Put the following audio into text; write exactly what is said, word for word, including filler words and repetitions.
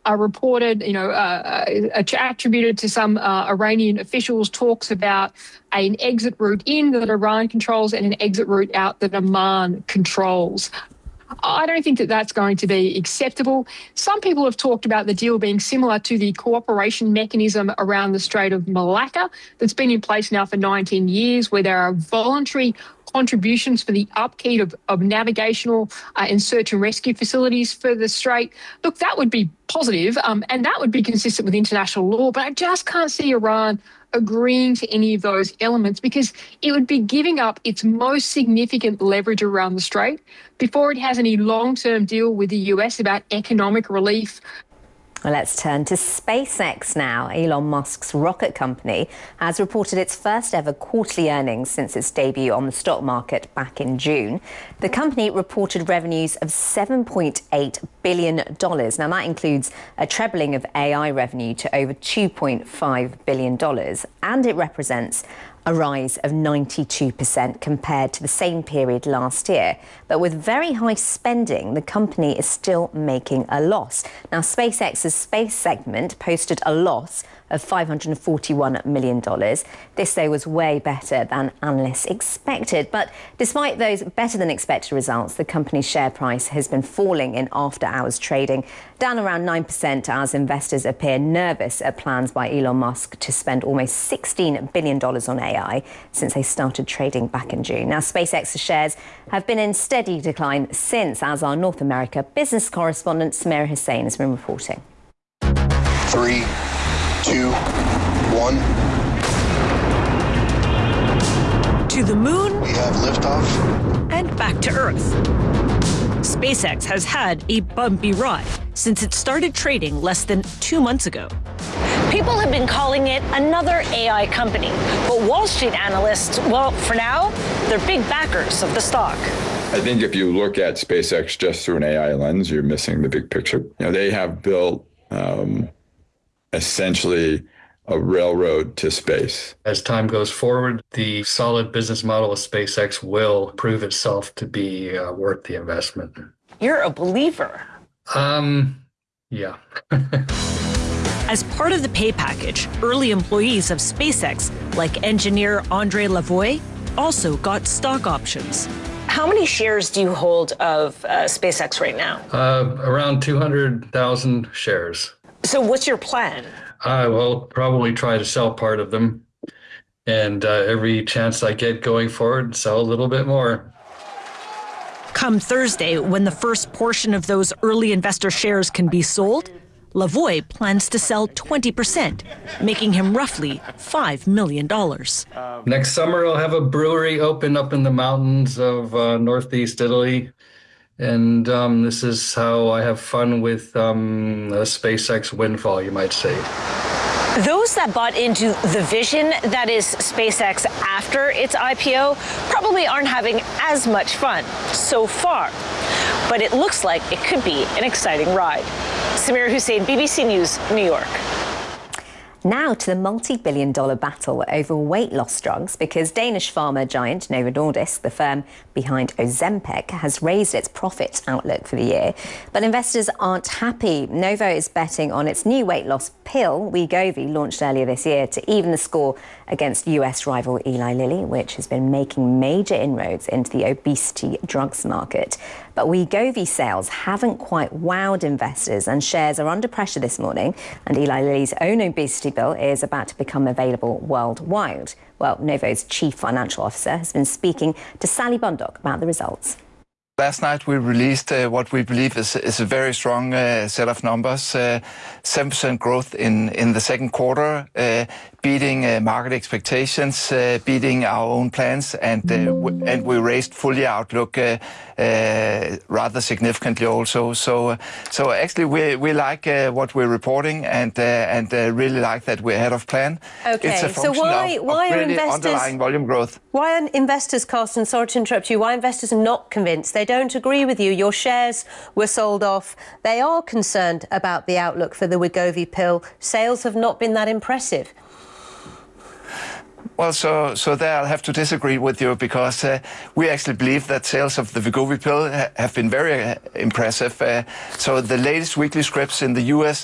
uh, reported, you know, uh, uh, attributed to some uh, Iranian officials, talks about an exit route in that Iran controls and an exit route out that Oman controls. I don't think that that's going to be acceptable. Some people have talked about the deal being similar to the cooperation mechanism around the Strait of Malacca that's been in place now for nineteen years, where there are voluntary contributions for the upkeep of, of navigational uh, and search and rescue facilities for the Strait. Look, that would be positive, um, and that would be consistent with international law, but I just can't see Iran agreeing to any of those elements because it would be giving up its most significant leverage around the Strait before it has any long-term deal with the U S about economic relief. Well, let's turn to SpaceX now. Elon Musk's rocket company has reported its first ever quarterly earnings since its debut on the stock market back in June. The company reported revenues of seven point eight billion dollars. Now, that includes a trebling of A I revenue to over two point five billion dollars, and it represents a rise of ninety-two percent compared to the same period last year. But with very high spending, the company is still making a loss. Now, SpaceX's space segment posted a loss of five hundred forty-one million dollars. This, though, was way better than analysts expected. But despite those better than expected results, the company's share price has been falling in after-hours trading, down around nine percent as investors appear nervous at plans by Elon Musk to spend almost sixteen billion dollars on A I since they started trading back in June. Now, SpaceX's shares have been in steady decline since, as our North America business correspondent Samira Hussain has been reporting. Three, two, one. To the moon. We have liftoff. And back to Earth. SpaceX has had a bumpy ride since it started trading less than two months ago. People have been calling it another A I company, but Wall Street analysts, well, for now, they're big backers of the stock. I think if you look at SpaceX just through an A I lens, you're missing the big picture. You know, they have built um, essentially a railroad to space. As time goes forward, the solid business model of SpaceX will prove itself to be uh, worth the investment. You're a believer. Um, yeah. As part of the pay package, early employees of SpaceX, like engineer Andre Lavoie, also got stock options. How many shares do you hold of uh, SpaceX right now? Uh, around two hundred thousand shares. So what's your plan? I will probably try to sell part of them. And uh, every chance I get going forward, sell a little bit more. Come Thursday, when the first portion of those early investor shares can be sold, Lavoie plans to sell twenty percent, making him roughly five million dollars. Next summer, I'll have a brewery open up in the mountains of uh, northeast Italy. And um, this is how I have fun with um, a SpaceX windfall, you might say. Those that bought into the vision that is SpaceX after its I P O probably aren't having as much fun so far. But it looks like it could be an exciting ride. Samira Hussain, B B C News, New York. Now to the multi-billion dollar battle over weight loss drugs, because Danish pharma giant Novo Nordisk, the firm behind Ozempic, has raised its profit outlook for the year. But investors aren't happy. Novo is betting on its new weight loss pill, Wegovy, launched earlier this year, to even the score against U S rival Eli Lilly, which has been making major inroads into the obesity drugs market. But Wegovy sales haven't quite wowed investors, and shares are under pressure this morning. And Eli Lilly's own obesity pill is about to become available worldwide. Well, Novo's chief financial officer has been speaking to Sally Bundock about the results. Last night we released uh, what we believe is, is a very strong uh, set of numbers, uh, seven percent growth in, in the second quarter, uh, beating uh, market expectations, uh, beating our own plans, and uh, w and we raised full year outlook uh, uh, rather significantly also. So, uh, so actually we we like uh, what we're reporting, and uh, and uh, really like that we're ahead of plan. Okay, it's a function so why of, why of are really investors underlying volume growth? Why are investors, Carsten, sorry to interrupt you, why are investors not convinced? They don't agree with you. Your shares were sold off. They are concerned about the outlook for the Wegovy pill. Sales have not been that impressive. Well, so so there I'll have to disagree with you, because uh, we actually believe that sales of the Wegovy pill ha have been very uh, impressive. Uh, so the latest weekly scripts in the U S